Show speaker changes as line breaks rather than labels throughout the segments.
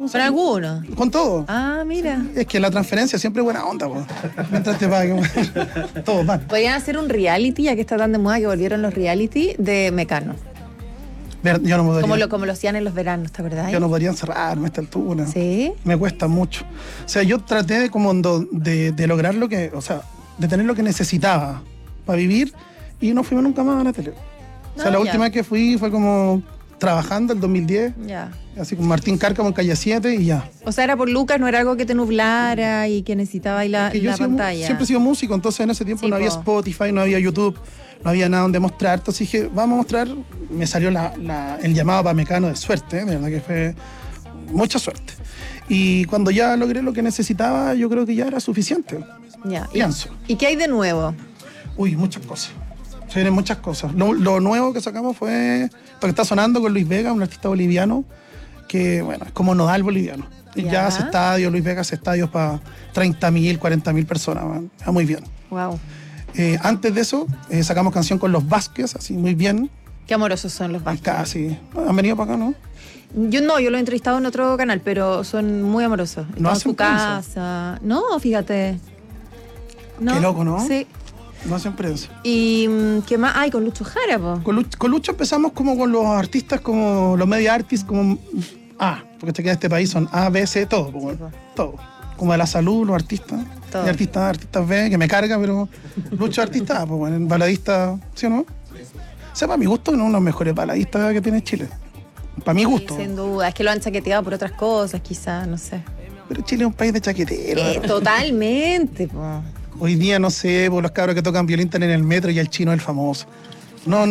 O sea,
¿Con alguno?
con todo.
Ah, mira.
Es que la transferencia siempre es buena onda, po. Mientras te paguen. Todos van.
Podrían hacer un reality, ya que está tan de moda que volvieron los reality, de Mecano.
Yo no podría.
Como lo hacían en los veranos, ¿te acordás?
Yo no podría encerrarme a esta altura.
¿Sí?
Me cuesta mucho. O sea, yo traté de lograr lo que, o sea, de tener lo que necesitaba para vivir y no fui nunca más a la tele. O sea, la última vez que fui fue como trabajando el 2010.
Ya.
Así con Martín Cárcamo en Calle 7 y ya.
O sea, era por Lucas, no era algo que te nublara y que necesitaba ahí la pantalla.
Siempre he sido músico, entonces en ese tiempo
Sí,
no había Spotify, no había YouTube, no había nada donde mostrar. Entonces dije, vamos a mostrar. Me salió el llamado para Mecano de suerte, de verdad que fue mucha suerte. Y cuando ya logré lo que necesitaba, yo creo que ya era suficiente.
Ya.
Pienso.
¿Y qué hay de nuevo?
Uy, muchas cosas. Se vienen muchas cosas. Lo nuevo que sacamos fue esto que está sonando con Luis Vega, un artista boliviano, que bueno, es como nodal boliviano. Ya hace estadios, Luis Vega hace estadios para 30.000, 40.000 personas. Va muy bien.
Wow.
Antes de eso, sacamos canción con los Vázquez, así muy bien.
Qué amorosos son los Vázquez.
Casi. Han venido para acá, ¿no?
Yo lo he entrevistado en otro canal, pero son muy amorosos.
No
en
hacen
su casa. No, fíjate. No.
Qué loco, ¿no?
Sí.
No hacen prensa.
¿Y qué más? Ay, con Lucho Jara, po.
Con Lucho empezamos como con los artistas, como los media artists, como porque te queda este país, son A, B, C, todo. Pues,
Sí,
todo. Como de la salud, los artistas.
Todo.
Y artistas B, que me carga, pero Lucho artista A, pues bueno, baladista, ¿sí o no? O sea, para mi gusto, uno de los mejores baladistas que tiene Chile. Para mi gusto.
Sí, sin duda. Es que lo han chaqueteado por otras cosas, quizás, no sé.
Pero Chile es un país de chaqueteros.
Totalmente, po.
Hoy día, no sé, por los cabros que tocan violín están en el metro y el chino es el famoso. No.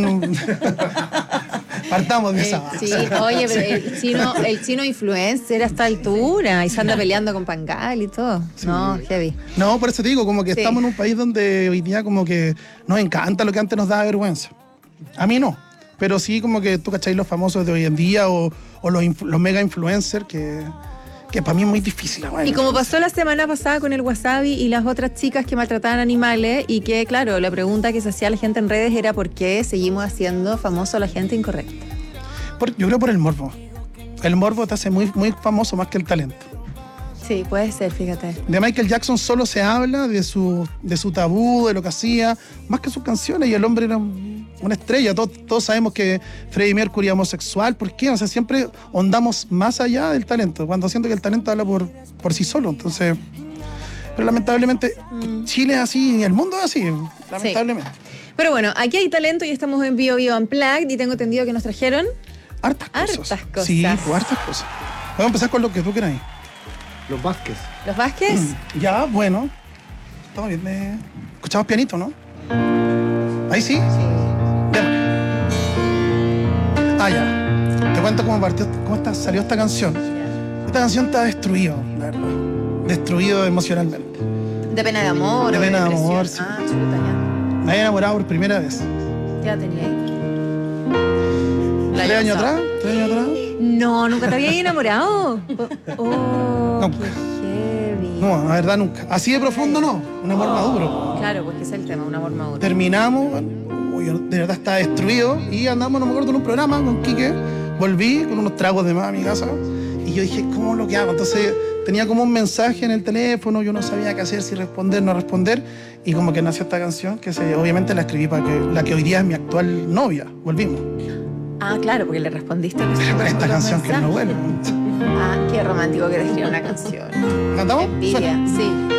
Partamos de esa base.
Sí, oye, pero el chino influencer a esta altura y se anda peleando con Pangal y todo.
Sí.
No, heavy.
No, por eso te digo, como que
Sí.
estamos en un país donde hoy día como que nos encanta lo que antes nos daba vergüenza. A mí no, pero sí como que tú cacháis los famosos de hoy en día o los mega influencers que para mí es muy difícil.
Y como pasó la semana pasada con el Wasabi y las otras chicas que maltrataban animales y que, claro, la pregunta que se hacía la gente en redes era ¿por qué seguimos haciendo famoso a la gente incorrecta?
Yo creo por el morbo. El morbo te hace muy, muy famoso más que el talento.
Sí, puede ser, fíjate.
De Michael Jackson solo se habla de su tabú, de lo que hacía, más que sus canciones, y el hombre era una estrella. Todos sabemos que Freddie Mercury era homosexual. ¿Por qué? O sea, siempre ondamos más allá del talento, cuando siento que el talento habla por sí solo. Entonces, pero lamentablemente Chile es así y el mundo es así, lamentablemente.
Sí. Pero bueno, aquí hay talento y estamos en Bio Unplugged y tengo entendido que nos trajeron
hartas cosas. Sí, pues, hartas cosas. Vamos a empezar con lo que tú quieras.
Los Vázquez.
¿Los Vázquez?
Ya, bueno. Todo bien. Escuchamos pianito, ¿no? Ahí sí. Démosle. Ya. Te cuento cómo salió esta canción. Esta canción está destruido, la verdad. Destruido emocionalmente.
¿De pena de amor?
De pena de amor,
sí.
sí.
Ah, chuta, ya.
Me había enamorado por primera vez.
Ya tenía ahí.
3 años atrás.
No, nunca te había enamorado. Oh,
Nunca.
qué heavy.
No, la verdad nunca. Así de profundo no. Un amor maduro.
Claro, pues que es el tema, un amor maduro.
Terminamos, de verdad estaba destruido y andamos, no me acuerdo, en un programa con Quique. Volví con unos tragos de más a mi casa y yo dije, ¿cómo lo que hago? Entonces tenía como un mensaje en el teléfono, yo no sabía qué hacer, si responder, no responder, y como que nació esta canción que obviamente la escribí para la que hoy día es mi actual novia. Volvimos.
Ah, claro, porque le respondiste.
Pero con esta canción que no vuelve.
Ah, qué romántico que te escriba una canción.
¿Cantamos?
Envidia,
Suena.
sí.